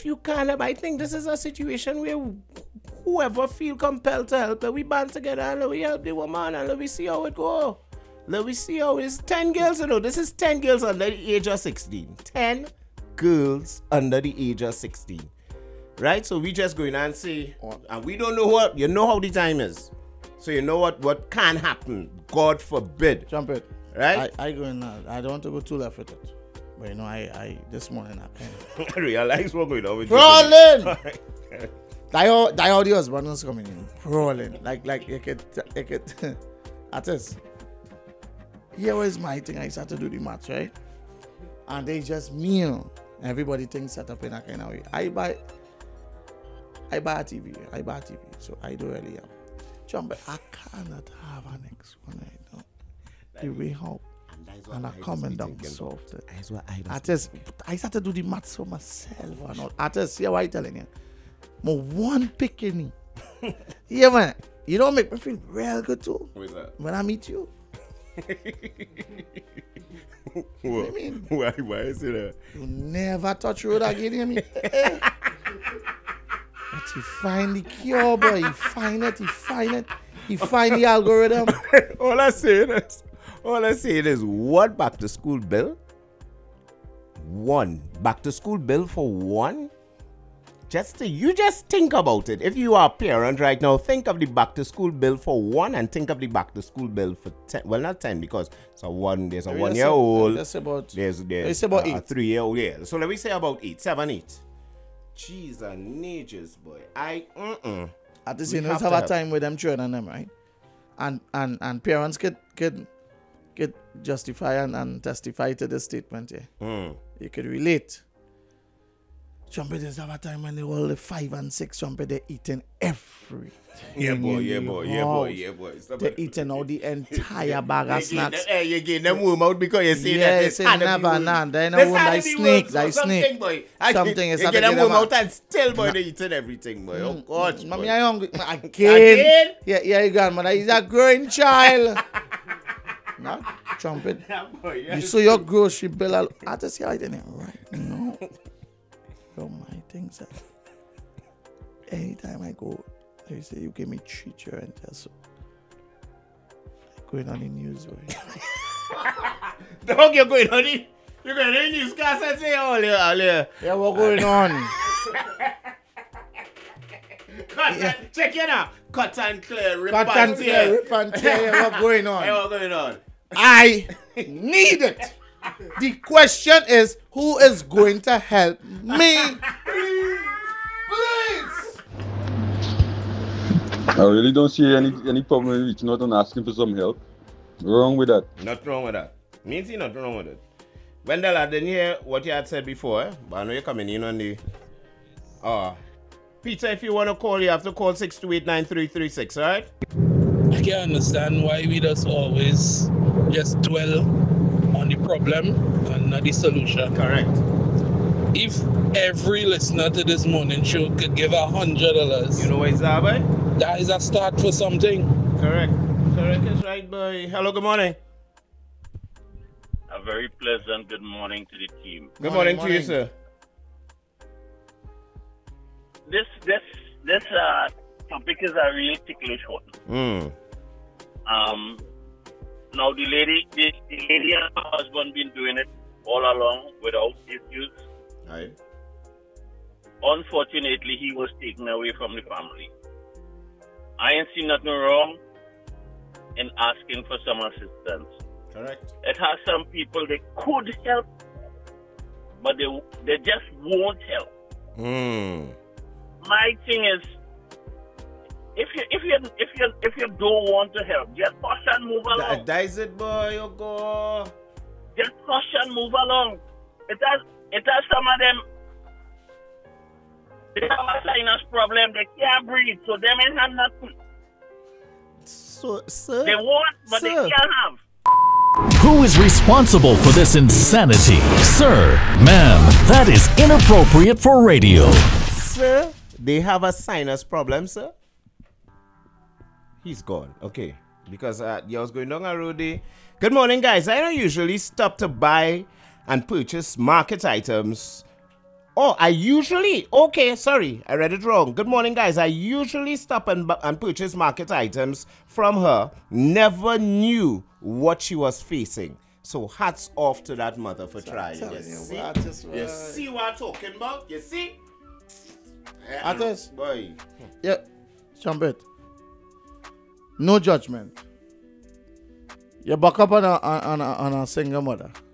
you can't help, I think this is a situation where whoever feel compelled to help, we band together and let we help the woman and let we see how it go. Let me see how it's 10 girls, this is 10 girls under the age of 16. 10 girls under the age of 16. Right? So we just go in and say, and we don't know what, you know how the time is. So you know what can happen. God forbid. Jump it. Right? I go in, I don't want to go too left with it. But I this morning I kind I realize what's going on with Rolling! Die all the husbands coming in. Rolling. Like you could artist. Here was my thing. I started to do the maths, right? And they just meal. Everybody thinks set up in a kind of way. I buy a TV. So I do really have. Jump, but I cannot have an next one right now. The way how. And I come and down soft. I started to do the maths for myself and all. Artists, see what I'm telling you? More one picking. Yeah, man. You don't make me feel real good too. What is that? When I meet you. What? Why is it that? You never touch road again, you me? But he find the cure, boy. He find it. He find the algorithm. All I say is one back to school bill. One back to school bill for one. You just think about it. If you are a parent right now, think of the back to school bill for one and think of the back to school bill for 10. Well, not 10 because there's a 1 year old. That's about. There's about 8. A 3 year old. Yeah. So let me say about 8, 7, 8. Jeez and natures, boy. At the same time, have a time with them children and them, right? And parents could justify and testify to the statement here. You could relate. Jumpy, there's have a time when they all the 5 and 6 jumpy, they're eating everything. Yeah, boy. They're eating all the entire bag of snacks. You get them warm out because you see that. Yes, never none. They know they snake. Something, boy. Something is you get them warm out and still, boy, they eating everything, boy. Oh, God. Mommy, I'm hungry. Again? Yeah, you got man. He's a growing child. No, trumpet. You saw your grocery bill. I just see how it in it right now. Yo, my things are. Anytime I go, they say you give me treat your entire so. Going on the news, boy. Dog, you're going on the news, guys. I say all here. Yeah, what's going on? Check it out. Cut and clear, rip and tear. Yeah, what's going on? Hey, what's going on? I need it. The question is, who is going to help me? Please. I really don't see any problem with reaching out and asking for some help. Wrong with that. Not wrong with that. Me see nothing wrong with it. Wendell, I didn't hear what you had said before, but I know you're coming in on the... Peter, if you want to call, you have to call 628-9336, alright? I can understand why we just always just dwell on the problem and not the solution. Correct. If every listener to this morning show could give $100, you know what it's that, boy? That is a start for something. Correct is right, boy. Hello, good morning. A very pleasant good morning to the team. Good morning to you, sir. This topic is a really ticklish one. Now the lady and her husband been doing it all along without issues. Right. Unfortunately, he was taken away from the family. I ain't seen nothing wrong in asking for some assistance. Correct. It has some people they could help, but they just won't help. My thing is, if you don't want to help, just push and move along. That's it, boy. You go. Just push and move along. It has some of them. They have a sinus problem. They can't breathe, so them ain't have nothing. So, sir, they want, but they can't have. Who is responsible for this insanity? Sir, ma'am, that is inappropriate for radio. Sir, they have a sinus problem, sir. He's gone. Okay. Because you was going down a road there. Good morning, guys. I don't usually stop to buy and purchase market items I usually, okay, sorry, I read it wrong. Good morning, guys. I usually stop and purchase market items from her. Never knew what she was facing. So hats off to that mother for trying. You see? You see what I'm talking about? You see? Artist. Boy. Yeah, Trumpet. No judgment. You buck up on a single mother.